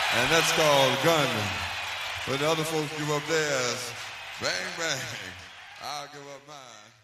And that's called Gun. But the other folks give up theirs. Bang, bang. I'll give up mine.